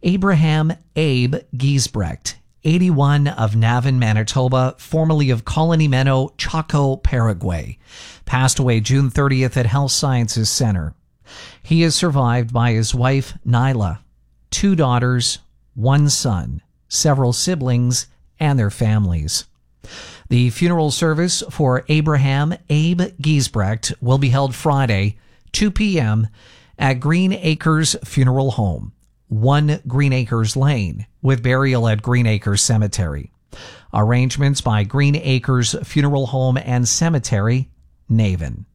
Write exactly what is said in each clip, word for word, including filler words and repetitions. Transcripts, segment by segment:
Abraham Abe Giesbrecht, eighty-one, of Navin, Manitoba, formerly of Colony Meno, Chaco, Paraguay, passed away June thirtieth at Health Sciences Center. He is survived by his wife, Nyla, two daughters, one son, several siblings, and their families. The funeral service for Abraham Abe Giesbrecht will be held Friday, two p.m. at Green Acres Funeral Home, one Green Acres Lane, with burial at Green Acres Cemetery. Arrangements by Green Acres Funeral Home and Cemetery, Navin.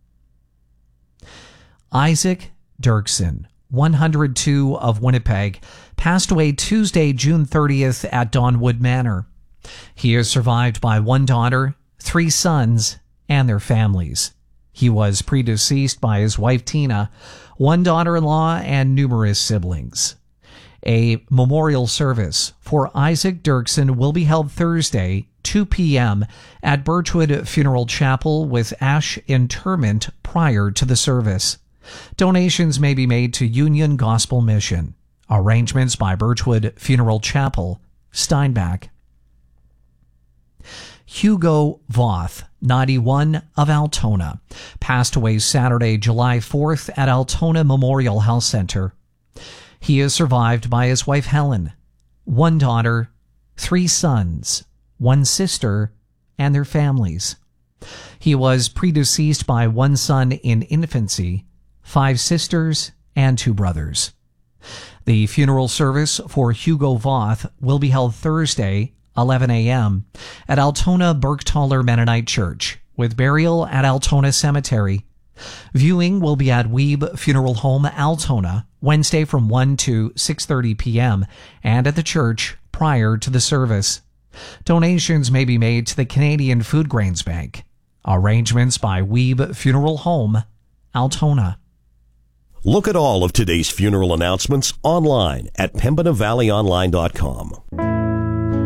Isaac Dirksen, one hundred two, of Winnipeg, passed away Tuesday, June thirtieth at Donwood Manor. He is survived by one daughter, three sons, and their families. He was predeceased by his wife Tina, one daughter-in-law, and numerous siblings. A memorial service for Isaac Dirksen will be held Thursday, two p.m. at Birchwood Funeral Chapel, with ash interment prior to the service. Donations may be made to Union Gospel Mission. Arrangements by Birchwood Funeral Chapel, Steinbach. Hugo Voth, ninety-one, of Altona, passed away Saturday, July fourth at Altona Memorial Health Center. He is survived by his wife Helen, one daughter, three sons, one sister, and their families. He was predeceased by one son in infancy, five sisters, and two brothers. The funeral service for Hugo Voth will be held Thursday, eleven a.m. at Altona Bergtaler Mennonite Church, with burial at Altona Cemetery. Viewing will be at Weeb Funeral Home, Altona, Wednesday from one to six thirty p.m. and at the church prior to the service. Donations may be made to the Canadian Food Grains Bank. Arrangements by Weeb Funeral Home, Altona. Look at all of today's funeral announcements online at pembina valley online dot com.